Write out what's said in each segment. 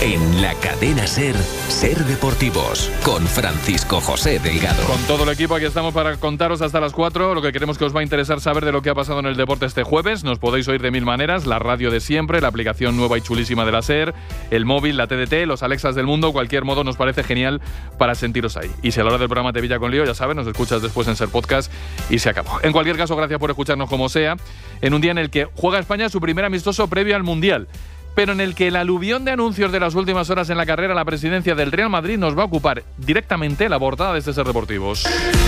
En la cadena SER, Ser Deportivos, con Francisco José Delgado. Con todo el equipo aquí estamos para contaros hasta las 4 lo que queremos que os va a interesar saber de lo que ha pasado en el deporte este jueves. Nos podéis oír de mil maneras, la radio de siempre, la aplicación nueva y chulísima de la SER, el móvil, la TDT, los Alexas del mundo, cualquier modo nos parece genial para sentiros ahí. Y si a la hora del programa te pilla con lío, ya sabes, nos escuchas después en SER Podcast y se acabó. En cualquier caso, gracias por escucharnos como sea, en un día en el que juega España su primer amistoso previo al Mundial, pero en el que el aluvión de anuncios de las últimas horas en la carrera a la presidencia del Real Madrid nos va a ocupar directamente la portada de este Ser Deportivos.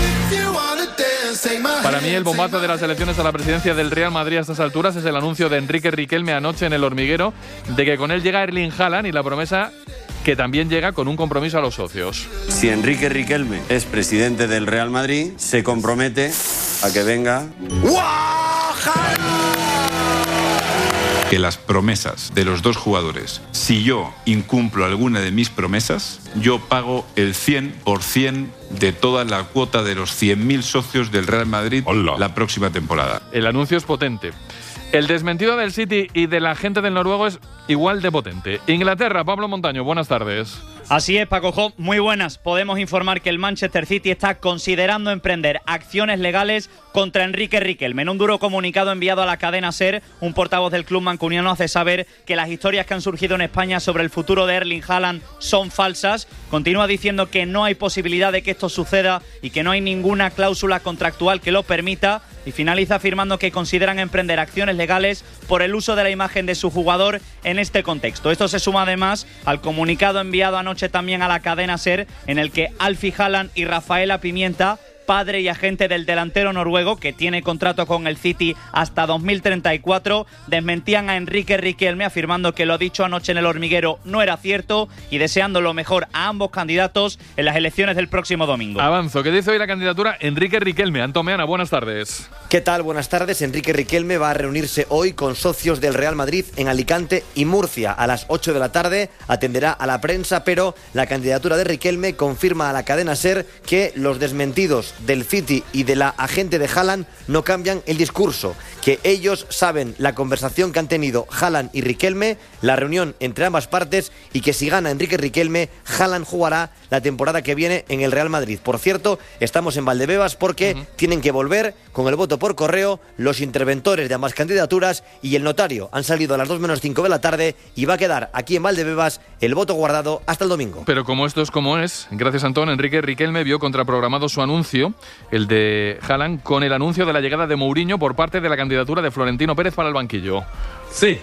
Para mí el bombazo de las elecciones a la presidencia del Real Madrid a estas alturas es el anuncio de Enrique Riquelme anoche en El Hormiguero de que con él llega Erling Haaland y la promesa que también llega con un compromiso a los socios. Si Enrique Riquelme es presidente del Real Madrid, se compromete a que venga... Que las promesas de los dos jugadores, si yo incumplo alguna de mis promesas, yo pago el 100% de toda la cuota de los 100.000 socios del Real Madrid la próxima temporada. El anuncio es potente. El desmentido del City y de la gente del noruego es igual de potente. Inglaterra, Pablo Montaño, buenas tardes. Así es, Paco Jo, muy buenas. Podemos informar que el Manchester City está considerando emprender acciones legales contra Enrique Riquelme. En un duro comunicado enviado a la cadena SER, un portavoz del club mancuniano hace saber que las historias que han surgido en España sobre el futuro de Erling Haaland son falsas. Continúa diciendo que no hay posibilidad de que esto suceda y que no hay ninguna cláusula contractual que lo permita. Y finaliza afirmando que consideran emprender acciones legales por el uso de la imagen de su jugador en este contexto. Esto se suma además al comunicado enviado anoche también a la cadena SER, en el que Alfie Haaland y Rafaela Pimienta, padre y agente del delantero noruego, que tiene contrato con el City hasta 2034, desmentían a Enrique Riquelme, afirmando que lo dicho anoche en El Hormiguero no era cierto y deseando lo mejor a ambos candidatos en las elecciones del próximo domingo. Avanzo, ¿qué dice hoy la candidatura Enrique Riquelme? Antón Meana, buenas tardes. ¿Qué tal? Buenas tardes. Enrique Riquelme va a reunirse hoy con socios del Real Madrid en Alicante y Murcia. A las 8 de la tarde atenderá a la prensa, pero la candidatura de Riquelme confirma a la cadena SER que los desmentidos del City y de la agente de Haaland no cambian el discurso, que ellos saben la conversación que han tenido Haaland y Riquelme, la reunión entre ambas partes, y que si gana Enrique Riquelme, Haaland jugará la temporada que viene en el Real Madrid. Por cierto, estamos en Valdebebas porque tienen que volver con el voto por correo los interventores de ambas candidaturas y el notario. Han salido a las 2:05 de la tarde y va a quedar aquí en Valdebebas el voto guardado hasta el domingo. Pero como esto es como es, gracias Antón, Enrique Riquelme vio contraprogramado su anuncio, el de Haaland, con el anuncio de la llegada de Mourinho por parte de la candidatura de Florentino Pérez para el banquillo. Sí.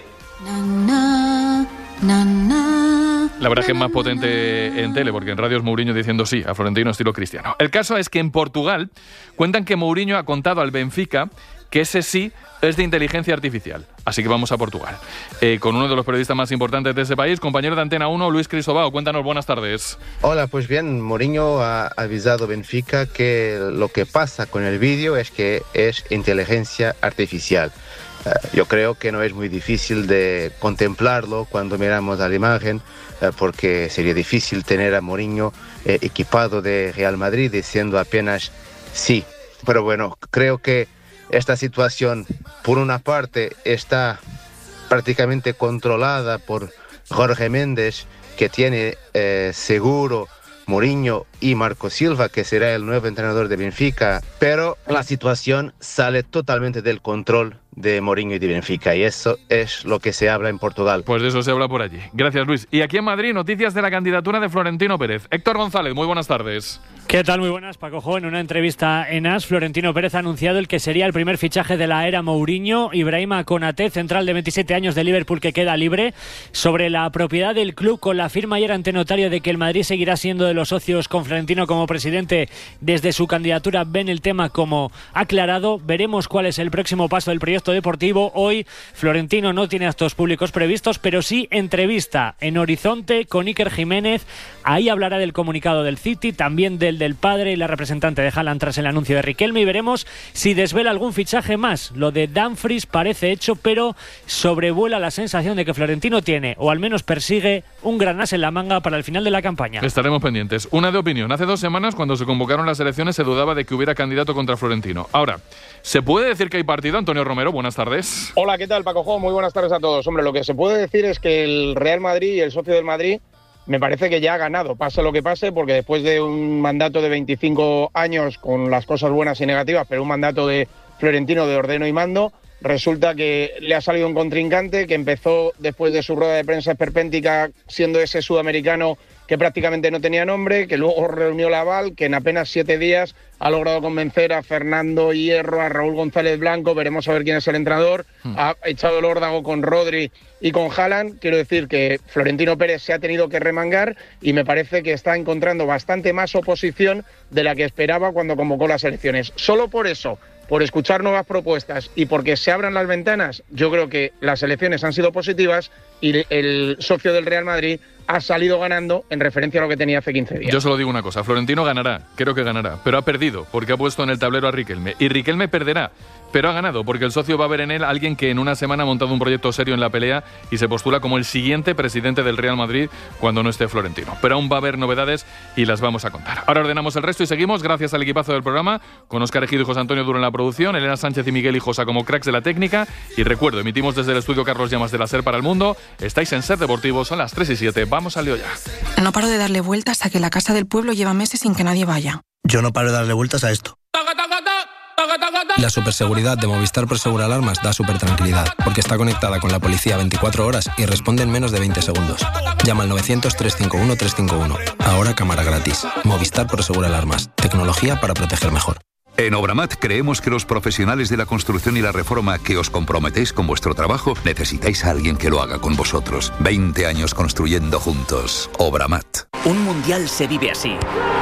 La verdad es que es más potente en tele, porque en radio es Mourinho diciendo sí a Florentino estilo Cristiano. El caso es que en Portugal cuentan que Mourinho ha contado al Benfica que ese sí es de inteligencia artificial. Así que vamos a Portugal. Con uno de los periodistas más importantes de ese país, compañero de Antena 1, Luis Cristóbal. Cuéntanos, buenas tardes. Hola, pues bien, Mourinho ha avisado a Benfica que lo que pasa con el vídeo es que es inteligencia artificial. Yo creo que no es muy difícil de contemplarlo cuando miramos a la imagen, porque sería difícil tener a Mourinho equipado de Real Madrid diciendo apenas sí. Pero bueno, creo que esta situación, por una parte, está prácticamente controlada por Jorge Méndez, que tiene seguro Mourinho y Marco Silva, que será el nuevo entrenador de Benfica, pero la situación sale totalmente del control de Mourinho y de Benfica, y eso es lo que se habla en Portugal. Pues de eso se habla por allí. Gracias, Luis. Y aquí en Madrid, noticias de la candidatura de Florentino Pérez. Héctor González, muy buenas tardes. ¿Qué tal? Muy buenas, Paco Jo. En una entrevista en AS, Florentino Pérez ha anunciado el que sería el primer fichaje de la era Mourinho. Ibrahima Konaté, central de 27 años de Liverpool, que queda libre. Sobre la propiedad del club, con la firma ayer ante notario de que el Madrid seguirá siendo de los socios con Florentino como presidente desde su candidatura, ven el tema como aclarado. Veremos cuál es el próximo paso del proyecto deportivo. Hoy Florentino no tiene actos públicos previstos, pero sí entrevista en Horizonte con Iker Jiménez. Ahí hablará del comunicado del City, también del padre y la representante de Haaland tras el anuncio de Riquelme, y veremos si desvela algún fichaje más. Lo de Dumfries parece hecho, pero sobrevuela la sensación de que Florentino tiene, o al menos persigue, un gran as en la manga para el final de la campaña. Estaremos pendientes. Una de opinión. Hace 2 semanas, cuando se convocaron las elecciones, se dudaba de que hubiera candidato contra Florentino. Ahora, ¿se puede decir que hay partido, Antonio Romero? buenas tardes. Hola, ¿qué tal, Paco? Muy buenas tardes a todos. Hombre, lo que se puede decir es que el Real Madrid y el socio del Madrid me parece que ya ha ganado, pase lo que pase, porque después de un mandato de 25 años con las cosas buenas y negativas, pero un mandato de Florentino de ordeno y mando, resulta que le ha salido un contrincante que empezó después de su rueda de prensa esperpéntica siendo ese sudamericano que prácticamente no tenía nombre, que luego reunió la aval, que en apenas 7 días ha logrado convencer a Fernando Hierro, a Raúl González Blanco, veremos a ver quién es el entrenador, ha echado el órdago con Rodri y con Haaland. Quiero decir que Florentino Pérez se ha tenido que remangar y me parece que está encontrando bastante más oposición de la que esperaba cuando convocó las elecciones. Solo por eso, por escuchar nuevas propuestas y porque se abran las ventanas, yo creo que las elecciones han sido positivas y el socio del Real Madrid ha salido ganando en referencia a lo que tenía hace 15 días. Yo solo digo una cosa, Florentino ganará, creo que ganará, pero ha perdido porque ha puesto en el tablero a Riquelme. Y Riquelme perderá, pero ha ganado porque el socio va a ver en él a alguien que en una semana ha montado un proyecto serio en la pelea y se postula como el siguiente presidente del Real Madrid cuando no esté Florentino. Pero aún va a haber novedades y las vamos a contar. Ahora ordenamos el resto y seguimos gracias al equipazo del programa, con Óscar Ejido y José Antonio Duro en la producción, Elena Sánchez y Miguel Hijosa como cracks de la técnica. Y recuerdo, emitimos desde el estudio Carlos Llamas de la SER para el mundo. Estáis en SER Deportivo, son las 3:07. Vamos al lío ya. No paro de darle vueltas a que la casa del pueblo lleva meses sin que nadie vaya. Yo no paro de darle vueltas a esto. La superseguridad de Movistar Prosegur Alarmas da súper tranquilidad, porque está conectada con la policía 24 horas y responde en menos de 20 segundos. Llama al 900-351-351. Ahora cámara gratis. Movistar Prosegur Alarmas. Tecnología para proteger mejor. En Obramat creemos que los profesionales de la construcción y la reforma que os comprometéis con vuestro trabajo necesitáis a alguien que lo haga con vosotros. 20 años construyendo juntos. Obramat. Un mundial se vive así.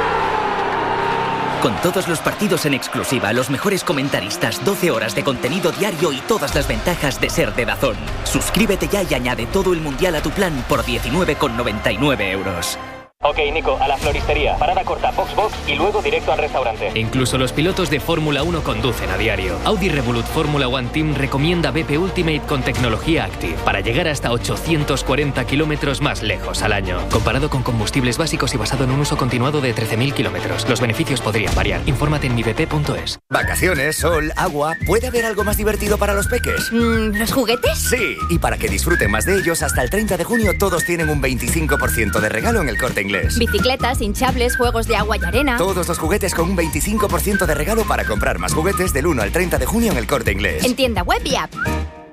Con todos los partidos en exclusiva, los mejores comentaristas, 12 horas de contenido diario y todas las ventajas de ser de DAZN. Suscríbete ya y añade todo el mundial a tu plan por 19,99 euros. Ok, Nico, a la floristería. Parada corta, box y luego directo al restaurante. Incluso los pilotos de Fórmula 1 conducen a diario. Audi Revolut Fórmula 1 Team recomienda BP Ultimate con tecnología Active para llegar hasta 840 kilómetros más lejos al año. Comparado con combustibles básicos y basado en un uso continuado de 13.000 kilómetros. Los beneficios podrían variar. Infórmate en mibp.es. Vacaciones, sol, agua. ¿Puede haber algo más divertido para los peques? ¿Los juguetes? Sí, y para que disfruten más de ellos, hasta el 30 de junio todos tienen un 25% de regalo en el Corte Inglés. Bicicletas, hinchables, juegos de agua y arena. Todos los juguetes con un 25% de regalo para comprar más juguetes del 1 al 30 de junio en el Corte Inglés. En tienda web y app.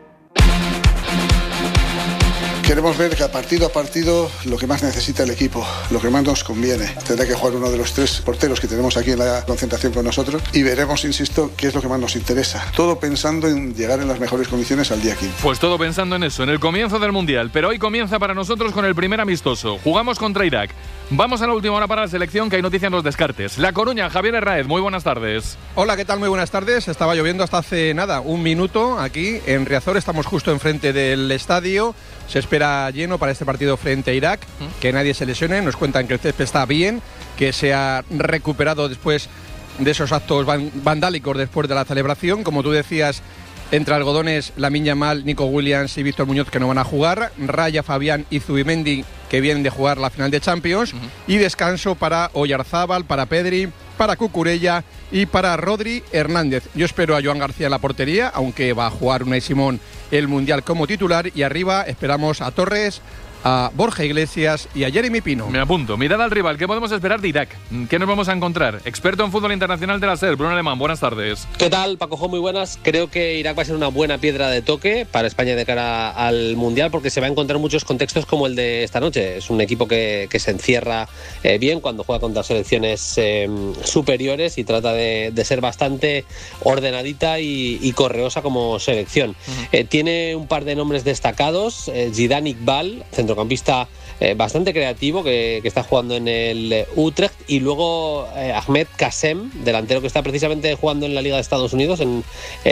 Queremos ver que partido a partido lo que más necesita el equipo, lo que más nos conviene. Tendrá que jugar uno de los 3 porteros que tenemos aquí en la concentración con nosotros y veremos, insisto, qué es lo que más nos interesa. Todo pensando en llegar en las mejores condiciones al día 15. Pues todo pensando en eso, en el comienzo del Mundial. Pero hoy comienza para nosotros con el primer amistoso. Jugamos contra Irak. Vamos a la última hora para la selección, que hay noticia en los descartes. La Coruña, Javier Herráez, muy buenas tardes. Hola, ¿qué tal? Muy buenas tardes. Estaba lloviendo hasta hace nada, un minuto aquí en Riazor. Estamos justo enfrente del estadio. Se espera lleno para este partido frente a Irak, que nadie se lesione. Nos cuentan que el césped está bien, que se ha recuperado después de esos actos vandálicos después de la celebración. Como tú decías, entre algodones, Lamine Yamal, Nico Williams y Víctor Muñoz, que no van a jugar. Raya, Fabián y Zubimendi, que vienen de jugar la final de Champions. Y descanso para Oyarzábal, para Pedri, para Cucurella y para Rodri Hernández. Yo espero a Joan García en la portería, aunque va a jugar Unai Simón el Mundial como titular. Y arriba esperamos a Torres, a Borja Iglesias y a Jeremy Pino. Me apunto. Mirad al rival. ¿Qué podemos esperar de Irak? ¿Qué nos vamos a encontrar? Experto en fútbol internacional de la SER, Bruno Alemán. Buenas tardes. ¿Qué tal, Paco? Muy buenas. Creo que Irak va a ser una buena piedra de toque para España de cara al Mundial, porque se va a encontrar muchos contextos como el de esta noche. Es un equipo que se encierra bien cuando juega contra selecciones superiores y trata de ser bastante ordenadita y correosa como selección. Tiene un par de nombres destacados. Zidane Iqbal, centrocampista bastante creativo, que está jugando en el Utrecht, y luego Ahmed Kassem, delantero que está precisamente jugando en la Liga de Estados Unidos, en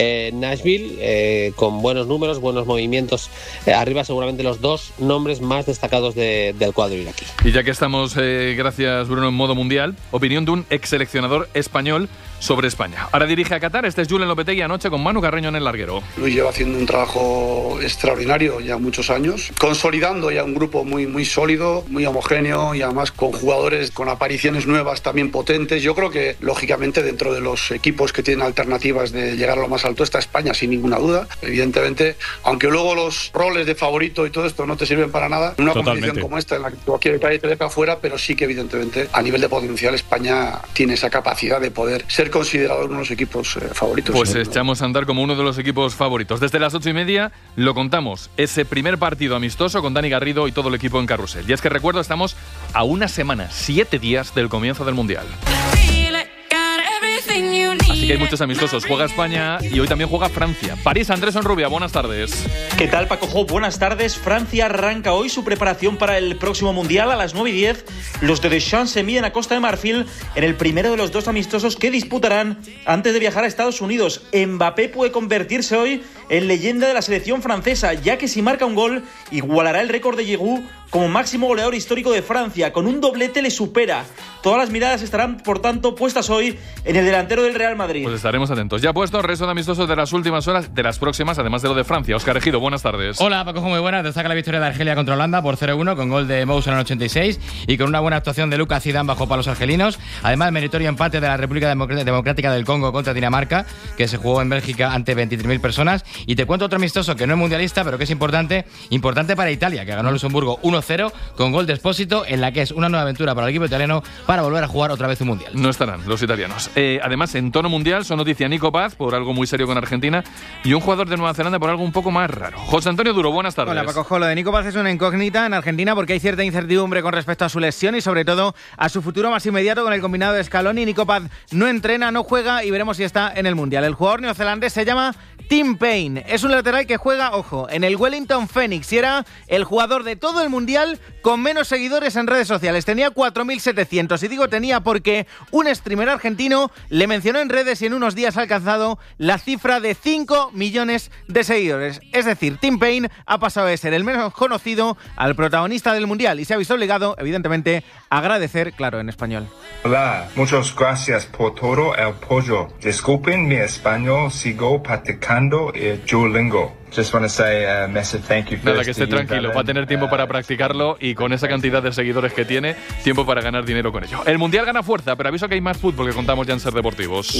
Nashville, con buenos números, buenos movimientos. Arriba seguramente los dos nombres más destacados del cuadro iraquí. Y ya que estamos, gracias Bruno, en modo mundial, opinión de un ex seleccionador español sobre España. Ahora dirige a Qatar. Este es Julen Lopetegui anoche con Manu Carreño en el larguero. Luis lleva haciendo un trabajo extraordinario ya muchos años, consolidando ya un grupo muy sólido, muy homogéneo y además con jugadores con apariciones nuevas también potentes. Yo creo que lógicamente dentro de los equipos que tienen alternativas de llegar a lo más alto está España, sin ninguna duda. Evidentemente, aunque luego los roles de favorito y todo esto no te sirven para nada, en una competición como esta en la que cualquier país te deja afuera, pero sí que evidentemente a nivel de potencial España tiene esa capacidad de poder ser considerado uno de los equipos favoritos. Pues echamos a andar como uno de los equipos favoritos. Desde las 8:30 lo contamos, ese primer partido amistoso con Dani Garrido y todo el equipo en carrusel. Y es que recuerdo, estamos a una semana, 7 días del comienzo del Mundial. Así que hay muchos amistosos. Juega España y hoy también juega Francia. París, Andrés Onrubia, buenas tardes. ¿Qué tal, Paco Jo? Buenas tardes. Francia arranca hoy su preparación para el próximo Mundial a las 9:10. Los de Deschamps se miden a Costa de Marfil en el primero de los 2 amistosos que disputarán antes de viajar a Estados Unidos. Mbappé puede convertirse hoy en leyenda de la selección francesa, ya que si marca un gol igualará el récord de Giroud como máximo goleador histórico de Francia. Con un doblete le supera. Todas las miradas estarán, por tanto, puestas hoy en el delantero del Real Madrid. Pues estaremos atentos. Ya puesto, resto de amistosos de las últimas horas, de las próximas, además de lo de Francia. Óscar Ejido, buenas tardes. Hola, Paco, muy buenas. Destaca la victoria de Argelia contra Holanda por 0-1 con gol de Moussa en el 86 y con una buena actuación de Lucas Zidane bajo palos argelinos. Además, meritorio empate de la República Democrática del Congo contra Dinamarca, que se jugó en Bélgica ante 23.000 personas. Y te cuento otro amistoso que no es mundialista, pero que es importante para Italia, que ganó Luxemburgo 1-0 con gol de Espósito, en la que es una nueva aventura para el equipo italiano para volver a jugar otra vez un mundial. No estarán los italianos. Además, en tono mundial, son noticia Nico Paz por algo muy serio con Argentina y un jugador de Nueva Zelanda por algo un poco más raro. José Antonio Duro, buenas tardes. Hola, Paco. Lo de Nico Paz es una incógnita en Argentina porque hay cierta incertidumbre con respecto a su lesión y sobre todo a su futuro más inmediato con el combinado de Scaloni. Nico Paz no entrena, no juega y veremos si está en el mundial. El jugador neozelandés se llama Tim Payne. Es un lateral que juega, ojo, en el Wellington Phoenix y era el jugador de todo el mundial con menos seguidores en redes sociales. Tenía 4.700 y digo tenía porque un streamer argentino le mencionó en redes y en unos días ha alcanzado la cifra de 5 millones de seguidores. Es decir, Tim Payne ha pasado de ser el menos conocido al protagonista del mundial y se ha visto obligado, evidentemente, a agradecer, claro, en español. Hola, muchas gracias por todo el apoyo. Disculpen mi español, sigo practicando el Duolingo. Just want to say a massive thank you. Nada, que esté tranquilo, va a tener tiempo para practicarlo y con esa cantidad de seguidores que tiene, tiempo para ganar dinero con ello. El Mundial gana fuerza, pero aviso que hay más fútbol que contamos ya en Ser Deportivos.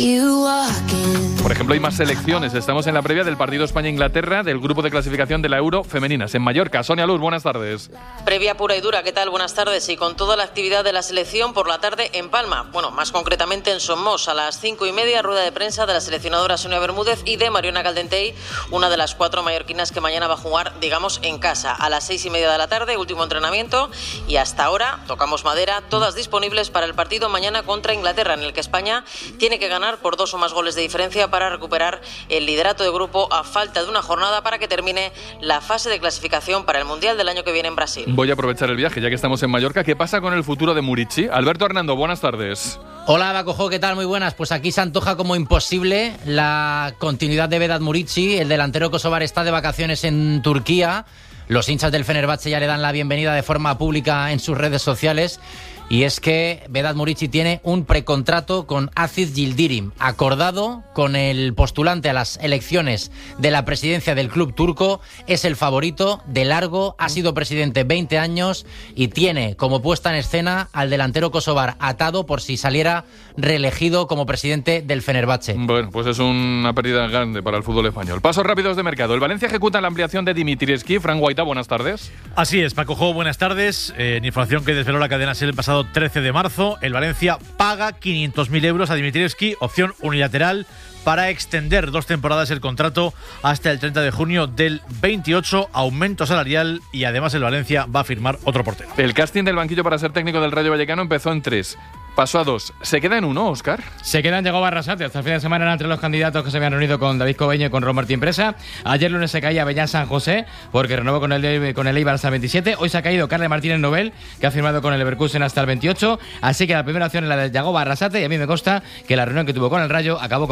Por ejemplo, hay más selecciones. Estamos en la previa del partido España-Inglaterra del grupo de clasificación de la Euro femeninas en Mallorca. Sonia Luz, buenas tardes. Previa pura y dura, ¿qué tal? Buenas tardes. Y con toda la actividad de la selección por la tarde en Palma. Bueno, más concretamente en Somos, a las 5:30, rueda de prensa de la seleccionadora Sonia Bermúdez y de Mariona Caldentey, una de las 4 mallorquinas que mañana va a jugar, digamos, en casa. A las 6:30 de la tarde, último entrenamiento, y hasta ahora, tocamos madera, todas disponibles para el partido mañana contra Inglaterra, en el que España tiene que ganar por 2 o más goles de diferencia para recuperar el liderato de grupo a falta de una jornada para que termine la fase de clasificación para el Mundial del año que viene en Brasil. Voy a aprovechar el viaje, ya que estamos en Mallorca. ¿Qué pasa con el futuro de Murici? Alberto Hernando, buenas tardes. Hola, Bacojo, ¿qué tal? Muy buenas. Pues aquí se antoja como imposible la continuidad de Vedat Murici. El delantero kosovar está de vacaciones en Turquía. Los hinchas del Fenerbahce ya le dan la bienvenida de forma pública en sus redes sociales. Y es que Vedat Murici tiene un precontrato con Aziz Yildirim, acordado con el postulante a las elecciones de la presidencia del club turco. Es el favorito de largo, ha sido presidente 20 años y tiene como puesta en escena al delantero kosovar atado por si saliera reelegido como presidente del Fenerbahce. Bueno, pues es una pérdida grande para el fútbol español. Pasos rápidos de mercado. El Valencia ejecuta la ampliación de Dimitrievski. Fran Guaita, buenas tardes. Así es, Paco Jo, buenas tardes. En información que desveló la cadena SER el pasado 13 de marzo, el Valencia paga 500.000 euros a Dimitrievski, opción unilateral para extender 2 temporadas el contrato hasta el 30 de junio del 28, aumento salarial y además el Valencia va a firmar otro portero. El casting del banquillo para ser técnico del Rayo Vallecano empezó en 3. Pasó a 2. ¿Se queda en 1, Óscar? Se queda en Yago Barrasate. Hasta el fin de semana eran entre los candidatos que se habían reunido con David Cobeño y con Ron Martín Presa. Ayer lunes se caía Bellán San José porque renovó con el Eibar hasta el 27. Hoy se ha caído Carles Martínez Nobel, que ha firmado con el Leverkusen hasta el 28. Así que la primera opción es la de Yago Barrasate y a mí me consta que la reunión que tuvo con el Rayo acabó con buenas sensaciones.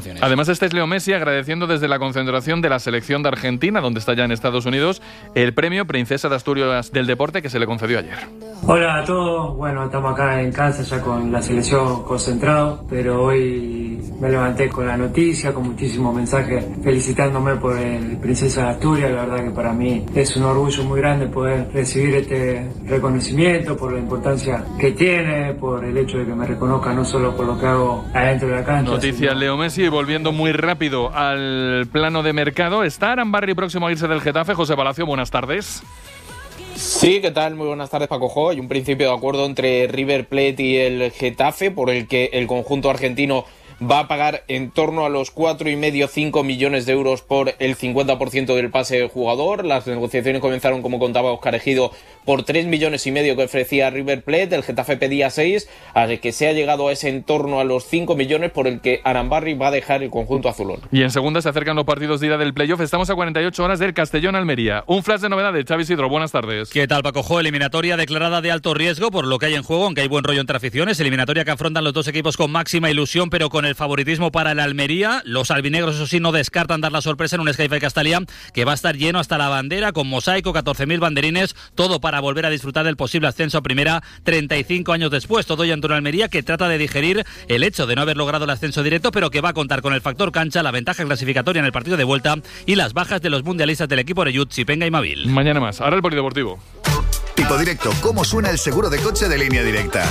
sensaciones. Además, este es Leo Messi agradeciendo desde la concentración de la selección de Argentina, donde está ya en Estados Unidos, el premio Princesa de Asturias del Deporte que se le concedió ayer. Hola a todos, bueno, estamos acá en casa ya con la selección concentrado, pero hoy me levanté con la noticia, con muchísimos mensajes felicitándome por el Princesa de Asturias. La verdad que para mí es un orgullo muy grande poder recibir este reconocimiento, por la importancia que tiene, por el hecho de que me reconozca no solo por lo que hago adentro de la cancha. Noticias Leo Messi. Volviendo muy rápido al plano de mercado, ¿está Arambarri próximo a irse del Getafe? José Palacio, buenas tardes. Sí, ¿qué tal? Muy buenas tardes, Paco Jo. Hay un principio de acuerdo entre River Plate y el Getafe por el que el conjunto argentino va a pagar en torno a los 4,5-5 millones de euros por el 50% del pase del jugador. Las negociaciones comenzaron, como contaba Óscar Ejido, por 3,5 millones que ofrecía River Plate. El Getafe pedía 6, así que se ha llegado a ese en torno a los 5 millones por el que Arambarri va a dejar el conjunto azulón. Y en segunda se acercan los partidos de ida del playoff. Estamos a 48 horas del Castellón-Almería. Un flash de novedades, Xavi Sidro, buenas tardes. ¿Qué tal, Paco Jo? Eliminatoria declarada de alto riesgo por lo que hay en juego, aunque hay buen rollo entre aficiones. Eliminatoria que afrontan los dos equipos con máxima ilusión, pero con el favoritismo para el Almería. Los albinegros, eso sí, no descartan dar la sorpresa en un Skype Castellá que va a estar lleno hasta la bandera, con mosaico, 14.000 banderines, todo para volver a disfrutar del posible ascenso a primera 35 años después. Todo ya en torno a Almería, que trata de digerir el hecho de no haber logrado el ascenso directo, pero que va a contar con el factor cancha, la ventaja clasificatoria en el partido de vuelta y las bajas de los mundialistas del equipo Oreyud, Chipenga y Mavil. Mañana más. Ahora el polideportivo. Tipo directo, ¿cómo suena el seguro de coche de Línea Directa?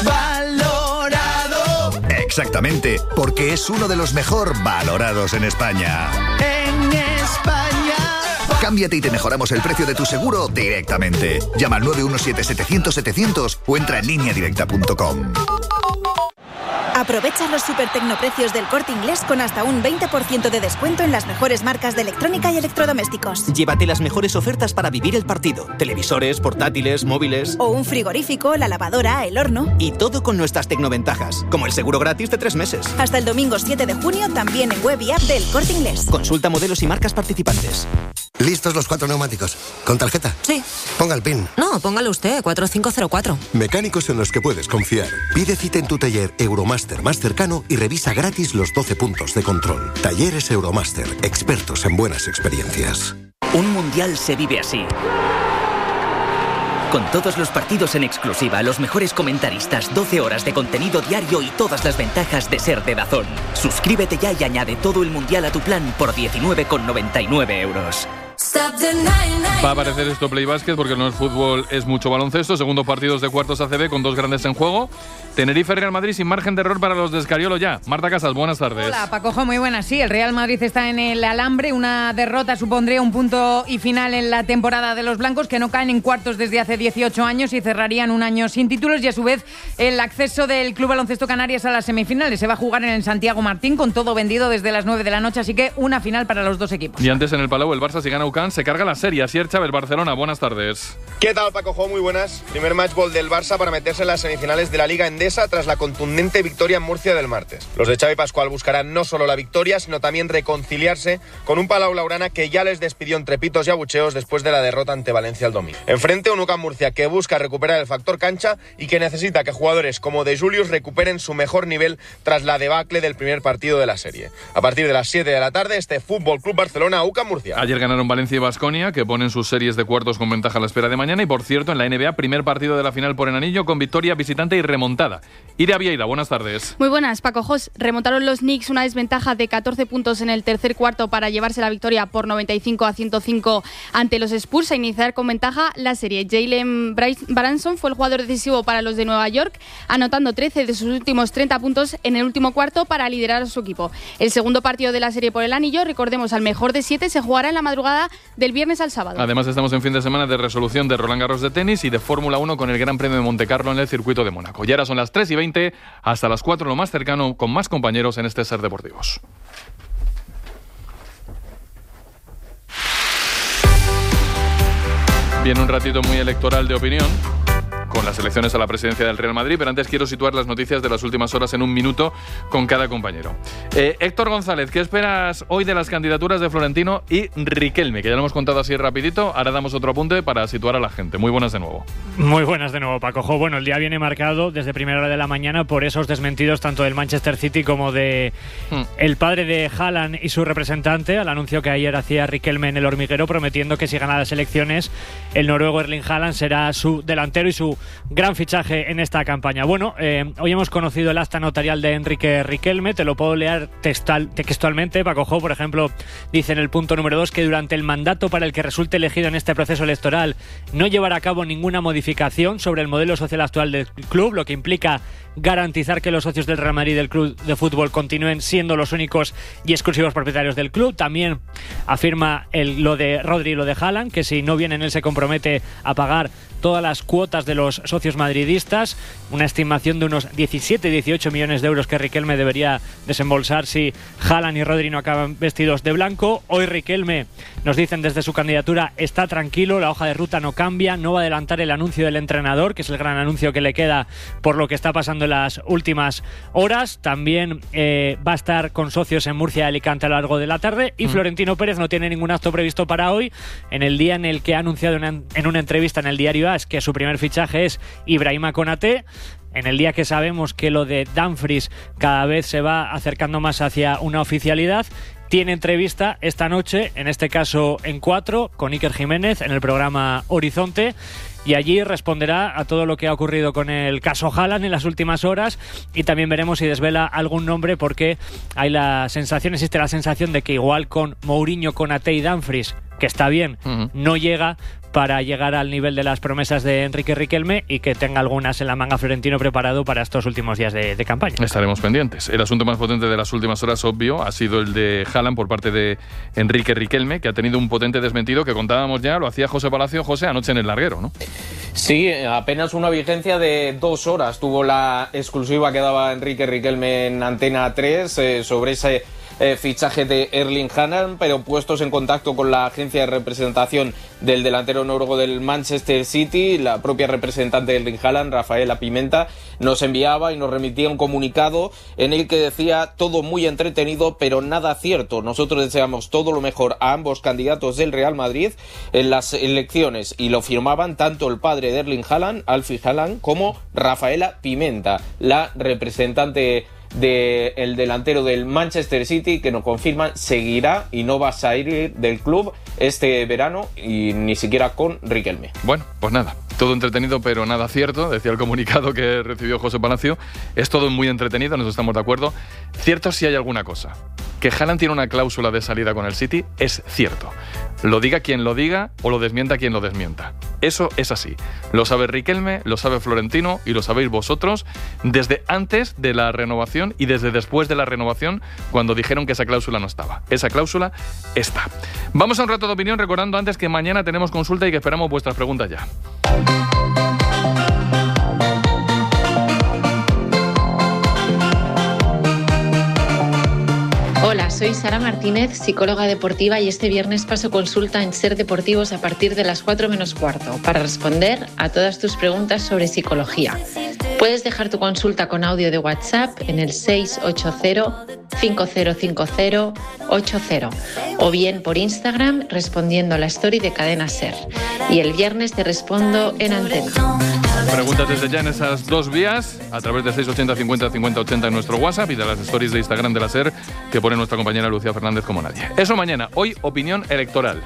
Valorado. Exactamente, porque es uno de los mejor valorados en España. En España. Cámbiate y te mejoramos el precio de tu seguro directamente. Llama al 917-700-700 o entra en lineadirecta.com. Aprovecha los super tecnoprecios del Corte Inglés con hasta un 20% de descuento en las mejores marcas de electrónica y electrodomésticos. Llévate las mejores ofertas para vivir el partido. Televisores, portátiles, móviles... O un frigorífico, la lavadora, el horno... Y todo con nuestras tecnoventajas, como el seguro gratis de 3 meses. Hasta el domingo 7 de junio también en web y app del Corte Inglés. Consulta modelos y marcas participantes. ¿Listos los 4 neumáticos? ¿Con tarjeta? Sí. Ponga el PIN. No, póngalo usted, 4504. Mecánicos en los que puedes confiar. Pide cita en tu taller Euromaster más cercano y revisa gratis los 12 puntos de control. Talleres Euromaster, expertos en buenas experiencias. Un mundial se vive así. Con todos los partidos en exclusiva, los mejores comentaristas, 12 horas de contenido diario y todas las ventajas de ser de DAZN. Suscríbete ya y añade todo el mundial a tu plan por 19,99 euros. Va a aparecer esto Play Basket porque no es fútbol, es mucho baloncesto. Segundos partidos de cuartos ACB con dos grandes en juego. Tenerife, Real Madrid sin margen de error para los de Escariolo ya. Marta Casas, buenas tardes. Hola, Pacojo, muy buenas. Sí, el Real Madrid está en el alambre. Una derrota supondría un punto y final en la temporada de los blancos, que no caen en cuartos desde hace 18 años y cerrarían un año sin títulos. Y a su vez el acceso del Club Baloncesto Canarias a las semifinales se va a jugar en el Santiago Martín, con todo vendido desde las 9 de la noche, así que una final para los dos equipos. Y antes en el Palau, el Barça, si gana UCAN, se carga la serie. Asier Chávez, Barcelona, buenas tardes. ¿Qué tal, Pacojo? Muy buenas. Primer match ball del Barça para meterse en las semifinales de la Liga Endesa tras la contundente victoria en Murcia del martes. Los de Xavi Pascual buscarán no solo la victoria, sino también reconciliarse con un Palau Blaugrana que ya les despidió entre pitos y abucheos después de la derrota ante Valencia el domingo. Enfrente, un UCAN Murcia que busca recuperar el factor cancha y que necesita que jugadores como De Julius recuperen su mejor nivel tras la debacle del primer partido de la serie. A partir de las 7 de la tarde, este Fútbol Club Barcelona, UCAN Murcia. Ayer ganaron Valencia y Baskonia, que ponen sus series de cuartos con ventaja a la espera de mañana. Y por cierto, en la NBA, primer partido de la final por el anillo con victoria visitante y remontada. Iria Vieira, buenas tardes. Muy buenas, Paco Jos. Remontaron los Knicks una desventaja de 14 puntos en el tercer cuarto para llevarse la victoria por 95-105 ante los Spurs a iniciar con ventaja la serie. Jalen Branson fue el jugador decisivo para los de Nueva York, anotando 13 de sus últimos 30 puntos en el último cuarto para liderar a su equipo. El segundo partido de la serie por el anillo, recordemos, al mejor de 7, se jugará en la madrugada del viernes al sábado. Además, estamos en fin de semana de resolución de Roland Garros de tenis y de Fórmula 1 con el Gran Premio de Montecarlo en el circuito de Mónaco. Y ahora son las 3:20, hasta las 4 lo más cercano, con más compañeros en este Ser Deportivos. Viene un ratito muy electoral de opinión, con las elecciones a la presidencia del Real Madrid, pero antes quiero situar las noticias de las últimas horas en un minuto con cada compañero. Héctor González, ¿qué esperas hoy de las candidaturas de Florentino y Riquelme? Que ya lo hemos contado así rapidito, ahora damos otro apunte para situar a la gente. Muy buenas de nuevo. Muy buenas de nuevo, Paco. Bueno, el día viene marcado desde primera hora de la mañana por esos desmentidos tanto del Manchester City como de el padre de Haaland y su representante, al anuncio que ayer hacía Riquelme en El Hormiguero, prometiendo que si gana las elecciones el noruego Erling Haaland será su delantero y su gran fichaje en esta campaña. Bueno, hoy hemos conocido el acta notarial de Enrique Riquelme, te lo puedo leer textualmente. Paco Jo, por ejemplo, dice en el punto número 2 que durante el mandato para el que resulte elegido en este proceso electoral no llevará a cabo ninguna modificación sobre el modelo social actual del club, lo que implica garantizar que los socios del Real Madrid y del club de fútbol continúen siendo los únicos y exclusivos propietarios del club. También afirma lo de Rodri y lo de Haaland, que si no vienen él se compromete a pagar todas las cuotas de los socios madridistas, una estimación de unos 17-18 millones de euros que Riquelme debería desembolsar si Haaland y Rodri no acaban vestidos de blanco. Hoy Riquelme, nos dicen desde su candidatura, está tranquilo, la hoja de ruta no cambia, no va a adelantar el anuncio del entrenador, que es el gran anuncio que le queda por lo que está pasando en las últimas horas. También va a estar con socios en Murcia y Alicante a lo largo de la tarde, y Florentino Pérez no tiene ningún acto previsto para hoy, en el día en el que ha anunciado en una entrevista en el diario AS que su primer fichaje es Ibrahima Konaté, en el día que sabemos que lo de Dumfries cada vez se va acercando más hacia una oficialidad. Tiene entrevista esta noche, en este caso en 4, con Iker Jiménez en el programa Horizonte, y allí responderá a todo lo que ha ocurrido con el caso Haaland en las últimas horas, y también veremos si desvela algún nombre, porque existe la sensación de que igual con Mourinho, Konaté y Dumfries, que está bien, no llega para llegar al nivel de las promesas de Enrique Riquelme, y que tenga algunas en la manga Florentino preparado para estos últimos días de campaña. Estaremos pendientes. El asunto más potente de las últimas horas, obvio, ha sido el de Haaland por parte de Enrique Riquelme, que ha tenido un potente desmentido que contábamos ya, lo hacía José Palacio, José, anoche en El Larguero, ¿no? Sí, apenas una vigencia de 2 horas tuvo la exclusiva que daba Enrique Riquelme en Antena 3 sobre ese fichaje de Erling Haaland, pero puestos en contacto con la agencia de representación del delantero noruego del Manchester City, la propia representante de Erling Haaland, Rafaela Pimenta, nos enviaba y nos remitía un comunicado en el que decía: todo muy entretenido pero nada cierto. Nosotros deseamos todo lo mejor a ambos candidatos del Real Madrid en las elecciones, y lo firmaban tanto el padre de Erling Haaland, Alfie Haaland, como Rafaela Pimenta, la representante del delantero del Manchester City, que nos confirman seguirá y no va a salir del club este verano, y ni siquiera con Riquelme. Bueno, pues nada, todo entretenido pero nada cierto, decía el comunicado que recibió José Palacio. Es todo muy entretenido, nos estamos de acuerdo. Cierto si hay alguna cosa, que Haaland tiene una cláusula de salida con el City, es cierto. Lo diga quien lo diga o lo desmienta quien lo desmienta. Eso es así. Lo sabe Riquelme, lo sabe Florentino y lo sabéis vosotros desde antes de la renovación y desde después de la renovación, cuando dijeron que esa cláusula no estaba. Esa cláusula está. Vamos a un rato de opinión, recordando antes que mañana tenemos consulta y que esperamos vuestras preguntas ya. Hola, soy Sara Martínez, psicóloga deportiva, y este viernes paso consulta en Ser Deportivos a partir de las 4 menos cuarto para responder a todas tus preguntas sobre psicología. Puedes dejar tu consulta con audio de WhatsApp en el 680-5050-80 o bien por Instagram respondiendo a la story de Cadena Ser. Y el viernes te respondo en antena. Preguntas desde ya en esas dos vías, a través de 680 50 50 80 en nuestro WhatsApp y de las stories de Instagram de la SER que pone nuestra compañera Lucía Fernández como nadie. Eso mañana. Hoy, opinión electoral.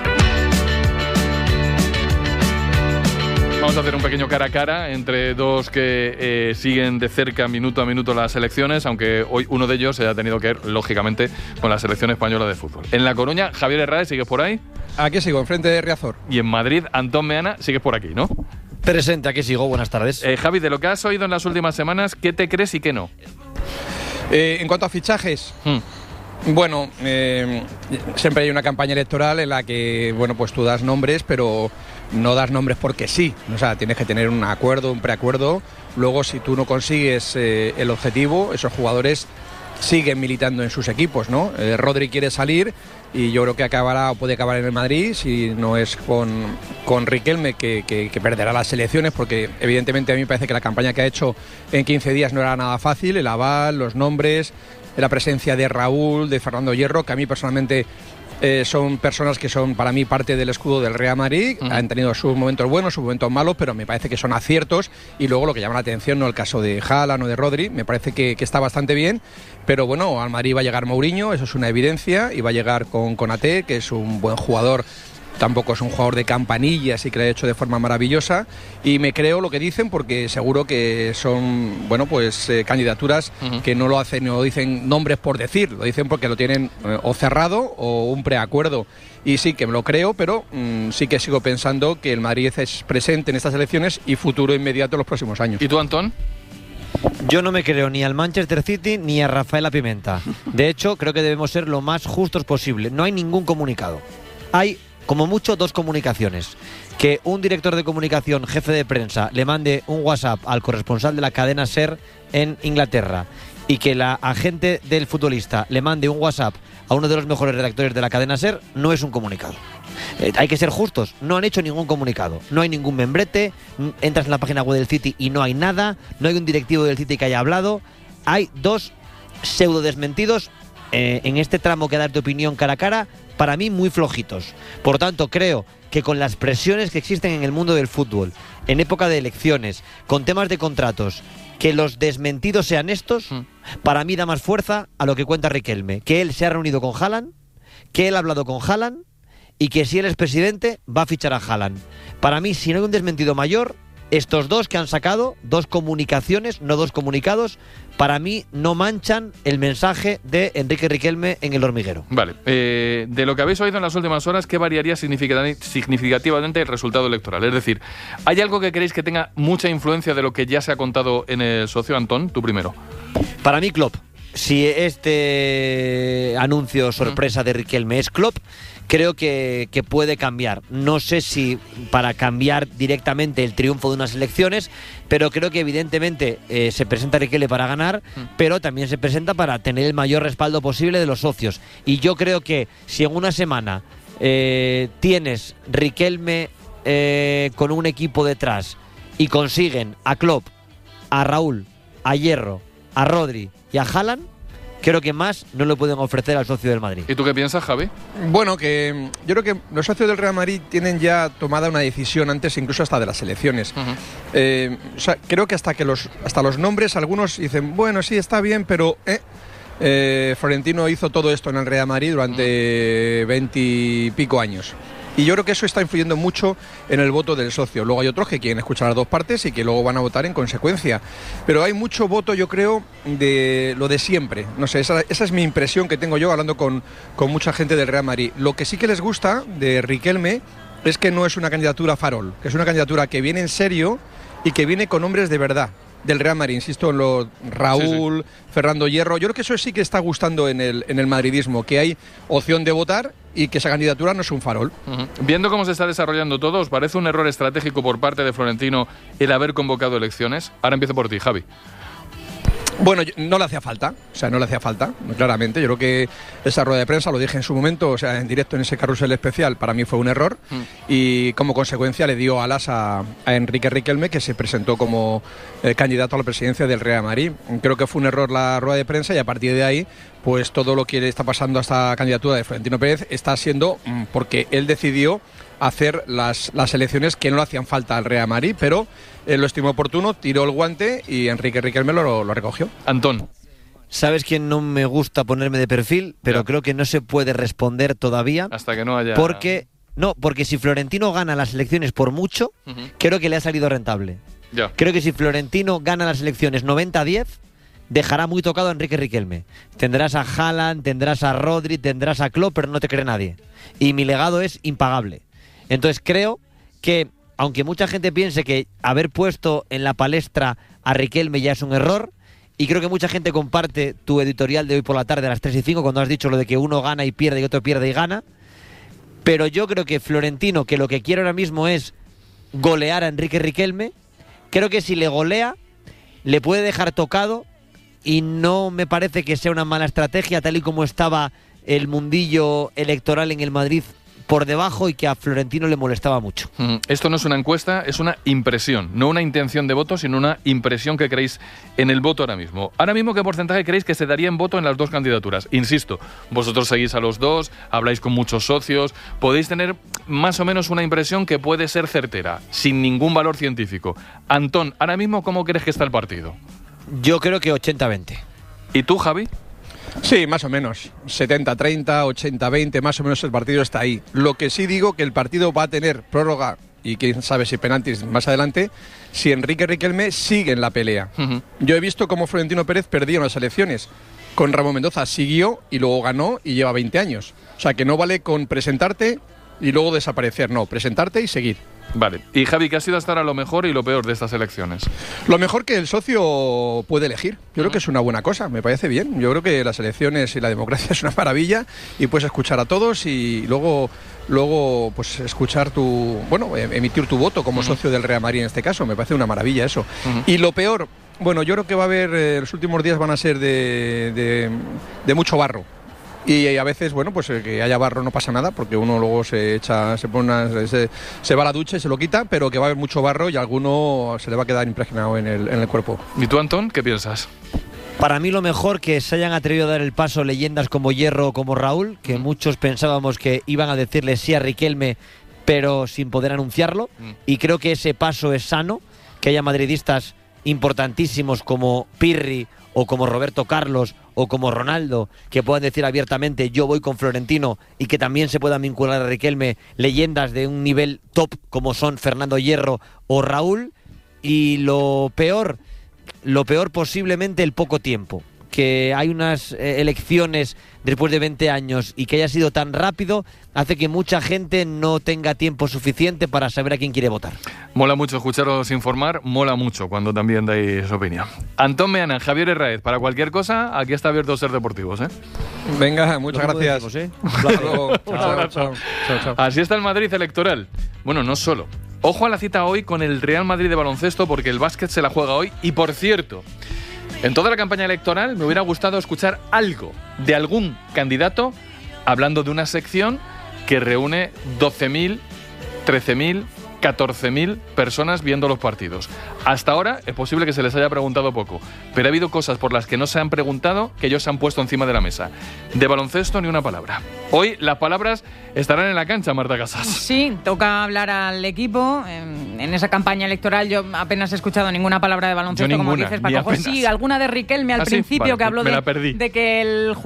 Vamos a hacer un pequeño cara a cara entre dos que siguen de cerca minuto a minuto las elecciones, aunque hoy uno de ellos se ha tenido que ir, lógicamente, con la selección española de fútbol. En La Coruña, Javier Herrades, ¿sigues por ahí? Aquí sigo, enfrente de Riazor. Y en Madrid, Antón Meana, sigues por aquí, ¿no? Presente, aquí sigo, buenas tardes. Javi, de lo que has oído en las últimas semanas, ¿qué te crees y qué no? En cuanto a fichajes, bueno, siempre hay una campaña electoral en la que, bueno, pues tú das nombres, pero no das nombres porque sí. O sea, tienes que tener un acuerdo, un preacuerdo. Luego, si tú no consigues el objetivo, esos jugadores siguen militando en sus equipos, ¿no? Rodri quiere salir y yo creo que acabará o puede acabar en el Madrid si no es con Riquelme, que perderá las elecciones, porque evidentemente a mí me parece que la campaña que ha hecho en 15 días no era nada fácil, el aval, los nombres, la presencia de Raúl, de Fernando Hierro, que a mí personalmente son personas que son para mí parte del escudo del Real Madrid. Han tenido sus momentos buenos, sus momentos malos, pero me parece que son aciertos. Y luego lo que llama la atención, no el caso de Haaland o de Rodri, me parece que está bastante bien. Pero bueno, al Madrid va a llegar Mourinho, eso es una evidencia, y va a llegar con Konaté, que es un buen jugador. Tampoco es un jugador de campanillas y que lo ha hecho de forma maravillosa, y me creo lo que dicen porque seguro que son, bueno, pues candidaturas que no lo hacen, no dicen nombres por decir, lo dicen porque lo tienen o cerrado o un preacuerdo, y sí que me lo creo, pero sí que sigo pensando que el Madrid es presente en estas elecciones y futuro inmediato en los próximos años. ¿Y tú, Antón? Yo no me creo ni al Manchester City ni a Rafaela Pimenta. De hecho, creo que debemos ser lo más justos posible. No hay ningún comunicado. Hay como mucho 2 comunicaciones. Que un director de comunicación, jefe de prensa, le mande un WhatsApp al corresponsal de la cadena SER en Inglaterra, y que la agente del futbolista le mande un WhatsApp a uno de los mejores redactores de la cadena SER, no es un comunicado. Hay que ser justos, no han hecho ningún comunicado, no hay ningún membrete, entras en la página web del City y no hay nada, no hay un directivo del City que haya hablado, hay 2 pseudo desmentidos en este tramo que dar tu opinión cara a cara, para mí muy flojitos. Por tanto, creo que con las presiones que existen en el mundo del fútbol, en época de elecciones, con temas de contratos, que los desmentidos sean estos, para mí da más fuerza a lo que cuenta Riquelme, que él se ha reunido con Haaland, que él ha hablado con Haaland, y que si él es presidente va a fichar a Haaland. Para mí, si no hay un desmentido mayor, estos 2 que han sacado, 2 comunicaciones, no 2 comunicados, para mí no manchan el mensaje de Enrique Riquelme en El Hormiguero. Vale. De lo que habéis oído en las últimas horas, ¿qué variaría significativamente el resultado electoral? Es decir, ¿hay algo que creéis que tenga mucha influencia de lo que ya se ha contado en el socio? Antón, tú primero. Para mí, Klopp. Si este anuncio sorpresa de Riquelme es Klopp, creo que puede cambiar. No sé si para cambiar directamente el triunfo de unas elecciones, pero creo que evidentemente se presenta Riquelme para ganar, pero también se presenta para tener el mayor respaldo posible de los socios. Y yo creo que si en una semana tienes Riquelme con un equipo detrás y consiguen a Klopp, a Raúl, a Hierro, a Rodri y a Haaland, creo que más no lo pueden ofrecer al socio del Madrid. ¿Y tú qué piensas, Javi? Bueno, que yo creo que los socios del Real Madrid tienen ya tomada una decisión antes incluso hasta de las elecciones. O sea, creo que hasta los nombres, algunos dicen, bueno, sí, está bien, pero Florentino hizo todo esto en el Real Madrid durante 20 y pico años. Y yo creo que eso está influyendo mucho en el voto del socio. Luego hay otros que quieren escuchar las 2 partes y que luego van a votar en consecuencia. Pero hay mucho voto, yo creo, de lo de siempre. No sé, esa es mi impresión que tengo yo hablando con mucha gente del Real Madrid. Lo que sí que les gusta de Riquelme es que no es una candidatura farol, que es una candidatura que viene en serio y que viene con hombres de verdad del Real Madrid, insisto en lo Raúl, Fernando Hierro. Yo creo que eso sí que está gustando en el madridismo, que hay opción de votar y que esa candidatura no es un farol. Viendo cómo se está desarrollando todo, ¿os parece un error estratégico por parte de Florentino el haber convocado elecciones? Ahora empiezo por ti, Javi. Bueno, no le hacía falta, claramente. Yo creo que esa rueda de prensa, lo dije en su momento, o sea, en directo en ese carrusel especial, para mí fue un error y como consecuencia le dio alas a Enrique Riquelme, que se presentó como candidato a la presidencia del Real Madrid. Creo que fue un error la rueda de prensa y a partir de ahí, pues todo lo que le está pasando a esta candidatura de Florentino Pérez está siendo porque él decidió hacer las elecciones que no le hacían falta al Real Madrid, pero él lo estimó oportuno, tiró el guante y Enrique Riquelme lo recogió. Antón. ¿Sabes quién no me gusta ponerme de perfil? Pero creo que no se puede responder todavía. Hasta que no haya... Porque si Florentino gana las elecciones por mucho, creo que le ha salido rentable. Creo que si Florentino gana las elecciones 90-10, dejará muy tocado a Enrique Riquelme. Tendrás a Haaland, tendrás a Rodri, tendrás a Klopp, pero no te cree nadie. Y mi legado es impagable. Entonces creo que, aunque mucha gente piense que haber puesto en la palestra a Riquelme ya es un error, y creo que mucha gente comparte tu editorial de hoy por la tarde a las 3 y 5, cuando has dicho lo de que uno gana y pierde y otro pierde y gana, pero yo creo que Florentino, que lo que quiere ahora mismo es golear a Enrique Riquelme, creo que si le golea, le puede dejar tocado y no me parece que sea una mala estrategia, tal y como estaba el mundillo electoral en el Madrid por debajo y que a Florentino le molestaba mucho. Esto no es una encuesta, es una impresión, no una intención de voto, sino una impresión que creéis en el voto ahora mismo. Ahora mismo, ¿qué porcentaje creéis que se daría en voto en las dos candidaturas? Insisto, vosotros seguís a los dos, habláis con muchos socios, podéis tener más o menos una impresión que puede ser certera, sin ningún valor científico. Antón, ahora mismo, ¿cómo crees que está el partido? Yo creo que 80-20. ¿Y tú, Javi? Sí, más o menos. 70-30, 80-20, más o menos el partido está ahí. Lo que sí digo que el partido va a tener prórroga y quién sabe si penaltis más adelante, si Enrique Riquelme sigue en la pelea. Yo he visto cómo Florentino Pérez perdía unas elecciones. Con Ramón Mendoza siguió y luego ganó y lleva 20 años. O sea que no vale con presentarte y luego desaparecer, no, presentarte y seguir. Vale. Y Javi, ¿qué ha sido hasta ahora lo mejor y lo peor de estas elecciones? Lo mejor que el socio puede elegir. Yo creo que es una buena cosa, me parece bien. Yo creo que las elecciones y la democracia es una maravilla y puedes escuchar a todos y luego pues escuchar emitir tu voto como socio del Real Madrid en este caso. Me parece una maravilla eso. Y lo peor, bueno, yo creo que va a haber, los últimos días van a ser de mucho barro. Y a veces, bueno, pues que haya barro no pasa nada, porque uno luego se va a la ducha y se lo quita, pero que va a haber mucho barro y a alguno se le va a quedar impregnado en el cuerpo. ¿Y tú, Antón, qué piensas? Para mí lo mejor que se hayan atrevido a dar el paso leyendas como Hierro o como Raúl, que muchos pensábamos que iban a decirle sí a Riquelme, pero sin poder anunciarlo, y creo que ese paso es sano, que haya madridistas importantísimos como Pirri o como Roberto Carlos o como Ronaldo, que puedan decir abiertamente yo voy con Florentino, y que también se puedan vincular a Riquelme leyendas de un nivel top como son Fernando Hierro o Raúl. Y lo peor posiblemente el poco tiempo, que hay unas elecciones después de 20 años y que haya sido tan rápido, hace que mucha gente no tenga tiempo suficiente para saber a quién quiere votar. Mola mucho escucharos informar, mola mucho cuando también dais opinión. Antón Meana, Javier Herráez, para cualquier cosa, aquí está abierto Ser Deportivos, ¿eh? Venga, muchas gracias. Chao. Así está el Madrid electoral. Bueno, no solo. Ojo a la cita hoy con el Real Madrid de baloncesto, porque el básquet se la juega hoy. Y por cierto, en toda la campaña electoral me hubiera gustado escuchar algo de algún candidato hablando de una sección que reúne 12.000, 13.000, 14.000 personas viendo los partidos. Hasta ahora es posible que se les haya preguntado poco, pero ha habido cosas por las que no se han preguntado que ellos se han puesto encima de la mesa. De baloncesto ni una palabra. Hoy las palabras estarán en la cancha, Marta Casas. Sí, toca hablar al equipo. En esa campaña electoral yo apenas he escuchado ninguna palabra de baloncesto, ninguna, como dices, Paco. Sí, alguna de Riquelme al principio, vale, que habló de que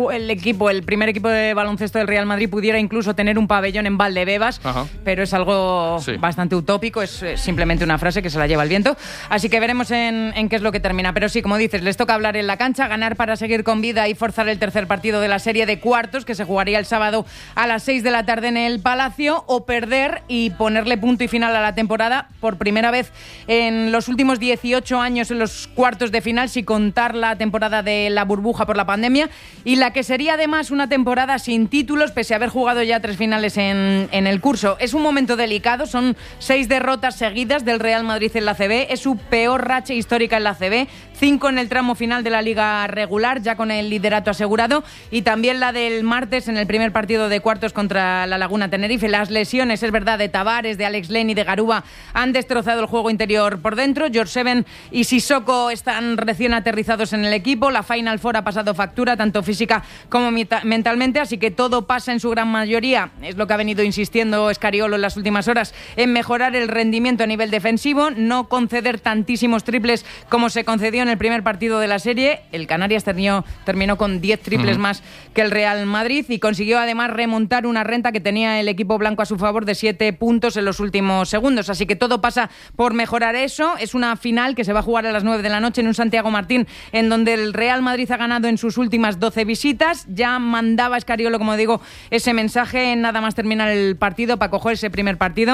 el primer equipo de baloncesto del Real Madrid pudiera incluso tener un pabellón en Valdebebas, pero es algo bastante utópico, es simplemente una frase que se la lleva el viento. Así que veremos en qué es lo que termina. Pero sí, como dices, les toca hablar en la cancha, ganar para seguir con vida y forzar el tercer partido de la serie de cuartos, que se jugaría el sábado a las 6 de la tarde en el Palacio, o perder y ponerle punto y final a la temporada por primera vez en los últimos 18 años en los cuartos de final, sin contar la temporada de la burbuja por la pandemia, y la que sería además una temporada sin títulos, pese a haber jugado ya 3 finales en el curso. Es un momento delicado, son 6 derrotas seguidas del Real Madrid en la ACB, es su peor racha histórica en la ACB, 5 en el tramo final de la liga regular, ya con el liderato asegurado, y también la del martes en el primer partido de cuartos contra la Laguna Tenerife. Las lesiones, es verdad, de Tavares, de Alex Len y de Garuba han destrozado el juego interior por dentro. George Seven y Sissoko están recién aterrizados en el equipo. La Final Four ha pasado factura, tanto física como mentalmente, así que todo pasa en su gran mayoría, es lo que ha venido insistiendo Scariolo en las últimas horas, en mejorar el rendimiento a nivel defensivo, no conceder tantísimos triples como se concedió en el primer partido de la serie. El Canarias terminó con 10 triples más que el Real Madrid y consiguió además remontar una renta que tenía el equipo blanco a su favor de 7 puntos en los últimos segundos. Así que todo pasa por mejorar eso. Es una final que se va a jugar a las 9 de la noche en un Santiago Martín, en donde el Real Madrid ha ganado en sus últimas 12 visitas. Ya mandaba Scariolo, como digo, ese mensaje nada más terminar el partido para coger ese primer partido.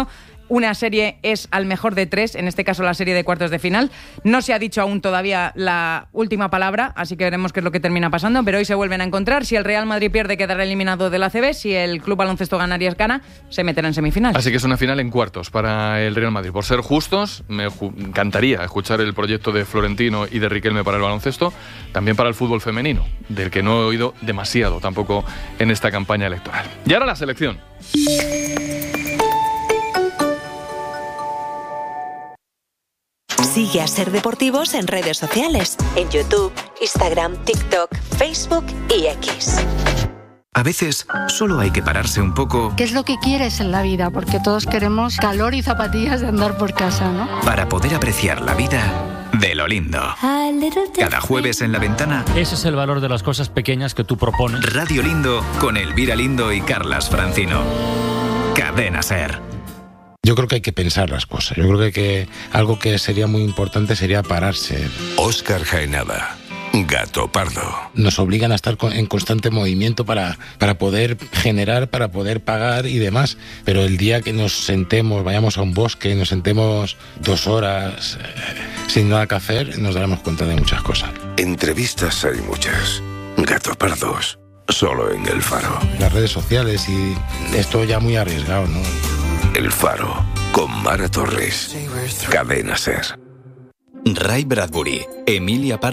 una serie es al mejor de 3, en este caso la serie de cuartos de final. No se ha dicho aún todavía la última palabra, así que veremos qué es lo que termina pasando, pero hoy se vuelven a encontrar. Si el Real Madrid pierde, quedará eliminado del ACB. Si el Club Baloncesto Canarias gana, se meterá en semifinal. Así que es una final en cuartos para el Real Madrid. Por ser justos, me encantaría escuchar el proyecto de Florentino y de Riquelme para el baloncesto, también para el fútbol femenino, del que no he oído demasiado tampoco en esta campaña electoral. Y ahora la selección. Sigue a Ser Deportivos en redes sociales, en YouTube, Instagram, TikTok, Facebook y X. A veces solo hay que pararse un poco. ¿Qué es lo que quieres en la vida? Porque todos queremos calor y zapatillas de andar por casa, ¿no? Para poder apreciar la vida de lo lindo. Cada jueves en La Ventana. Ese es el valor de las cosas pequeñas que tú propones. Radio Lindo con Elvira Lindo y Carlas Francino. Cadena Ser. Yo creo que hay que pensar las cosas. Yo creo que algo que sería muy importante sería pararse. Óscar Jaenada, Gato Pardo. Nos obligan a estar en constante movimiento para poder generar, para poder pagar y demás. Pero el día que nos sentemos, vayamos a un bosque, nos sentemos 2 horas sin nada que hacer, nos daremos cuenta de muchas cosas. Entrevistas hay muchas. Gato Pardos, solo en El Faro. Las redes sociales y esto ya muy arriesgado, ¿no? El Faro, con Mara Torres. Cadena Ser. Ray Bradbury, Emilia Pardo.